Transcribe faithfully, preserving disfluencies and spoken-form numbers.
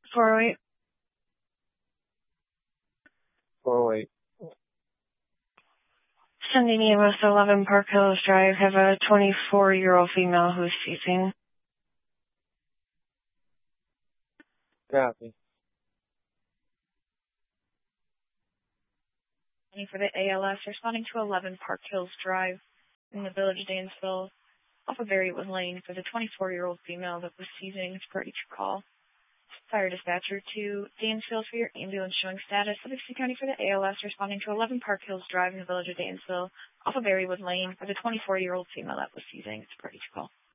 four oh eight. four oh eight. Sending E M S eleven Park Hills Drive. Have a twenty-four-year-old female who's seizing. Copy. For the A L S, responding to eleven Park Hills Drive in the village of Dansville, off of Berrywood Lane for the twenty-four-year-old female that was seizing as per each call. Fire dispatcher to Dansville for your ambulance showing status. Livingston County for the A L S, responding to eleven Park Hills Drive in the village of Dansville, off of Berrywood Lane for the twenty-four-year-old female that was seizing as per each call.